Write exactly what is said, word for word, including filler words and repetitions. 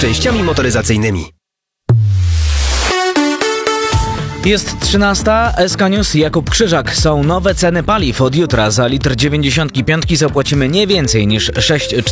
częściami motoryzacyjnymi. Jest trzynasta, S K News, Jakub Krzyżak. Są nowe ceny paliw. Od jutra za litr dziewięćdziesiątki piątki zapłacimy nie więcej niż sześć